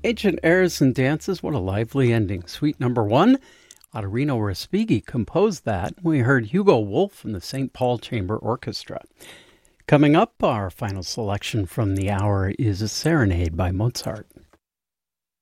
Ancient Airs and Dances, what a lively ending. Suite number 1, Ottorino Respighi composed that. We heard Hugo Wolf from the St. Paul Chamber Orchestra. Coming up, our final selection from the hour is a serenade by Mozart.